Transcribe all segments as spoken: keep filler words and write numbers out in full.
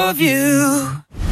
of you.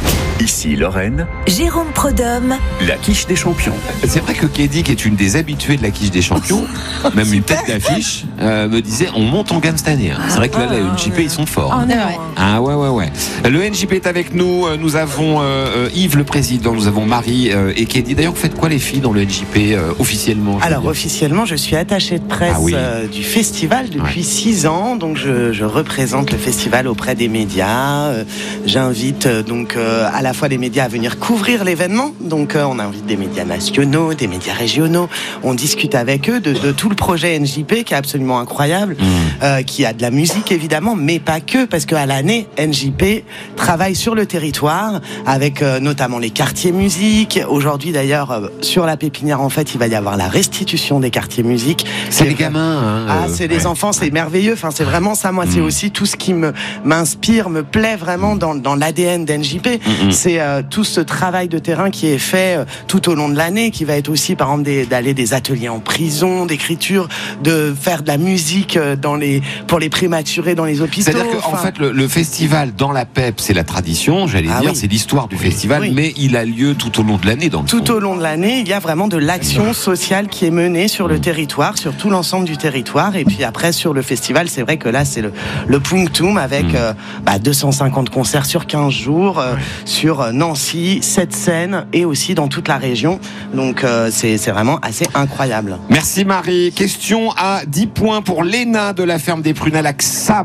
Ici Lorraine, Jérôme Prodhomme, la quiche des champions. C'est vrai que Kédi, qui est une des habituées de la quiche des champions, même une tête d'affiche, euh, me disait on monte en gamme cette année. Hein. C'est vrai que là, le N J P, ils sont forts. Ah, Hein. Ah ouais, ouais, ouais. Le N J P est avec nous. Nous avons euh, Yves, le président. Nous avons Marie euh, et Kédi. D'ailleurs, vous faites quoi, les filles, dans le N J P euh, officiellement? Alors, officiellement, je suis attachée de presse ah, oui. euh, du festival depuis six ouais. ans. Donc, je, je représente le festival auprès des médias. Euh, j'invite euh, donc euh, à la fois les médias à venir couvrir l'événement. Donc, euh, on invite des médias nationaux, des médias régionaux. On discute avec eux de, de tout le projet N J P qui est absolument incroyable, mmh. euh, qui a de la musique évidemment, mais pas que, parce qu'à l'année, N J P travaille sur le territoire avec euh, notamment les quartiers musique. Aujourd'hui, d'ailleurs, euh, sur la Pépinière, en fait, il va y avoir la restitution des quartiers musique. C'est, c'est les gamins. Hein, ah, c'est les ouais. enfants, c'est merveilleux. Enfin, c'est vraiment ça. Moi, mmh. c'est aussi tout ce qui me m'inspire, me plaît vraiment dans dans l'A D N d'N J P. Mmh. C'est euh, tout ce travail de terrain qui est fait euh, tout au long de l'année, qui va être aussi, par exemple, des, d'aller des ateliers en prison, d'écriture, de faire de la musique euh, dans les pour les prématurés dans les hôpitaux. C'est-à-dire qu'en enfin... fait, le, le festival dans la P E P, c'est la tradition, j'allais ah, dire, oui. c'est l'histoire du oui. festival, oui. mais il a lieu tout au long de l'année. Dans le tout fond. au long de l'année, il y a vraiment de l'action sociale qui est menée sur le territoire, sur tout l'ensemble du territoire. Et puis après, sur le festival, c'est vrai que là, c'est le, le punctum avec mmh. euh, bah, deux cent cinquante concerts sur quinze jours, euh, oui. sur Nancy, sept scènes et aussi dans toute la région. Donc euh, c'est, c'est vraiment assez incroyable. Merci Marie. Question à dix points pour Léna de la ferme des Prunelles à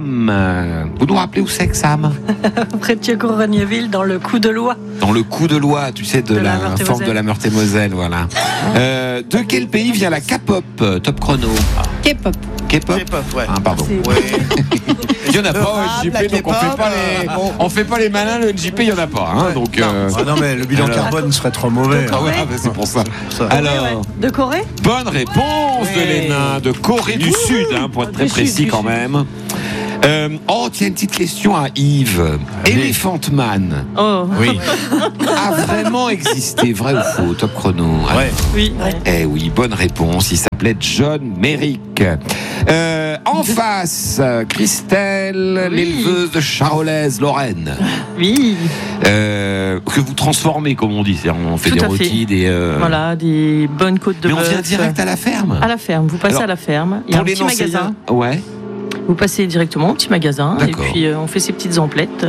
Xam. Vous nous rappelez où c'est Xam? Près de Thiécourt-Rogneville, dans le Coup de Loie. Dans le Coup de Loie, tu sais, de, de la, la forme de la Meurthe-et-Moselle, voilà. Euh, de quel pays vient la K-pop? Top chrono. K-pop. K-pop, K-pop, ouais. Ah, pardon. Ouais. Il n'y en a pas au N J P, donc on fait pas les, on fait pas les malins. Le N J P, il n'y en a pas. Hein, ouais. donc, non. Euh... Ah non, mais le bilan alors... carbone serait trop mauvais. Ah ouais, ah bah c'est pour ça. ça. Alors, ouais. De Corée. Bonne réponse oui. de Léna, de Corée du Sud, hein, pour être très précis quand même. Euh, oh, tiens, une petite question à Yves. Elephant Man oh. oui. a vraiment existé, vrai ou faux? Top chrono. Ouais. Oui. Ouais. Eh oui, bonne réponse. Il s'appelait John Merrick. Euh, en face, Christelle, oui. l'éleveuse de Charolaise, Lorraine. Oui. Euh, que vous transformez, comme on dit. C'est-à-dire, on fait Tout des rôtis, des. Euh... Voilà, des bonnes côtes de Mais bœuf. on vient direct à la ferme. À la ferme. Vous passez Alors, à la ferme. Il y a un petit magasin. Ouais. Vous passez directement au petit magasin. D'accord. Et puis euh, on fait ces petites emplettes.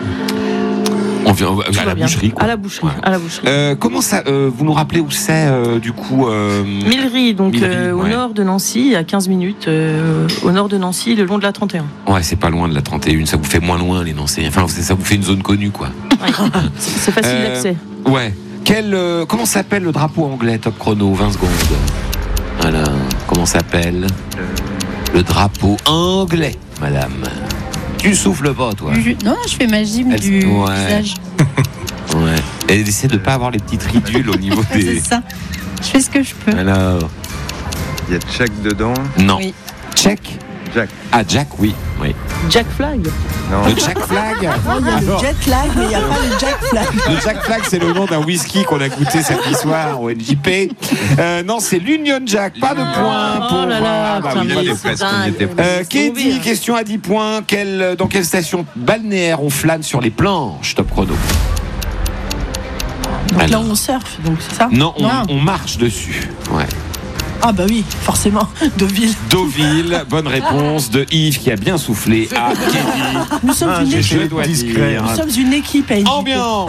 On vient à la boucherie, quoi. À la boucherie. Ouais. À la boucherie. Euh, comment ça euh, vous nous rappelez où c'est euh, du coup euh... Millery, donc Millery, euh, ouais. au nord de Nancy, à quinze minutes euh, au nord de Nancy, le long de la trente et un. Ouais, c'est pas loin de la trente et un. Ça vous fait moins loin les Nancy. Enfin, ça vous fait une zone connue, quoi. Ouais. C'est facile euh, d'accès. Ouais. Quel euh, comment s'appelle le drapeau anglais? Top chrono, vingt secondes. Voilà. Comment s'appelle le drapeau anglais, madame? Tu souffles pas, toi? Je... Non, je fais ma gym Elle... du ouais. visage. Ouais. Elle essaie de pas avoir les petites ridules au niveau des. C'est ça. Je fais ce que je peux. Alors. Il y a Jack dedans? Non. Oui. Jack. Jack. Ah, Jack, oui. oui. Jack Flag. Non. Le Jack Flag. Non, il y a Alors... le Jet Flag, mais il n'y a pas le Jack Flag. Le Jack Flag, c'est le nom d'un whisky qu'on a goûté cette soir au N J P. Euh, non, c'est l'Union Jack. Pas de points pour. Oh là là. Ah, bah, oui, pas de presque, on y était presque. Euh, Kédi, question à dix points. Quelle, dans quelle station balnéaire on flâne sur les planches? Top chrono. Donc Alors. là on surfe, donc c'est ça? Non, on, on marche dessus. Ouais. Ah bah oui, forcément, Deauville. Deauville, bonne réponse de Yves qui a bien soufflé à Kédi. Nous sommes ah, une équipe. Je dois discret. Nous sommes une équipe à N J P. Ambiance.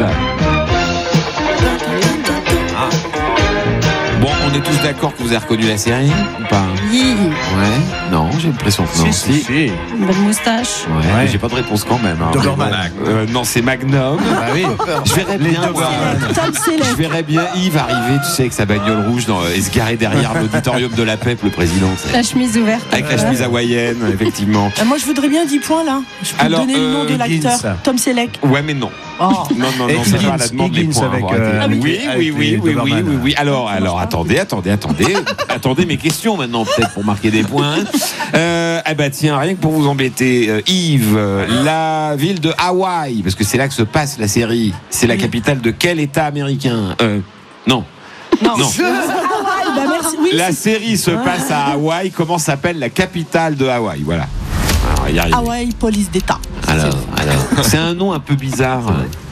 Ah. Bon, on est tous d'accord que vous avez reconnu la série ou pas? Oui. Ouais. Non, j'ai l'impression que non. Si, si, si. Une bonne moustache. Ouais, ouais. Mais j'ai pas de réponse quand même. Hein. Doberman. Euh, non, c'est Magnum. Bah oui. Je verrais bien, je verrais bien Yves arriver, tu sais, avec sa bagnole rouge dans, et se garer derrière l'auditorium de la P E P, le président. C'est... La chemise ouverte. Avec la chemise hawaïenne, effectivement. Euh, moi, je voudrais bien dix points là. Je peux Alors, te donner euh, le nom de l'acteur. Higgins. Tom Selleck. Ouais, mais non. Oh. Non, non, non, c'est pas à la demande des points. Avec, euh, euh, oui, avec, oui, avec oui, oui, oui, oui, oui, oui. Alors, alors, attendez, attendez, attendez, attendez mes questions maintenant, peut-être pour marquer des points. Euh, eh ben tiens, rien que pour vous embêter, euh, Yves, euh, la ville de Hawaï, parce que c'est là que se passe la série. C'est la capitale de quel État américain? Euh, non. Non. non. Ah, bah merci. Oui, la c'est... série se passe à Hawaï. Comment s'appelle la capitale de Hawaï? Voilà. Alors, va y arriver. Hawaï, police d'État. Alors, alors, c'est un nom un peu bizarre.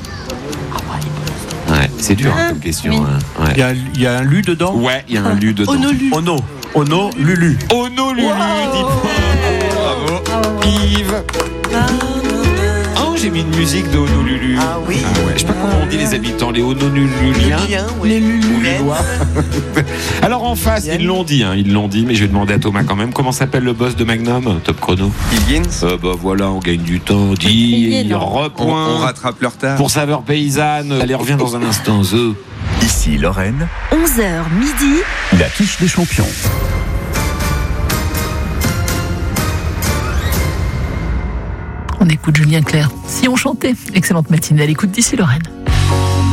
Ouais, c'est dur hein, comme question. Oui. Hein. Ouais. Il y a, il y a un lu dedans. Ouais, il y a un lu dedans. Honolulu. Ono. Ono, Lulu. Ono Lulu, dix points. Bravo. Yves. Oh, j'ai mis une musique de Honolulu. Ah oui. Ah ouais. Je sais pas comment on dit les habitants, les Honolululiens. Lulien, oui. Les Lululiennes. Alors en face, ils l'ont dit, hein, ils l'ont dit, mais je vais demander à Thomas quand même. Comment s'appelle le boss de Magnum, Top Chrono? Higgins. Euh, bah voilà, on gagne du temps. Dis, non. On, repoint. on rattrape leur retard. Pour Saveur Paysanne. Allez, reviens dans un instant. The. Ici Lorraine, onze heures midi. la quiche des champions. On écoute Julien Clerc. Si on chantait, excellente matinée à l'écoute d'ici Lorraine.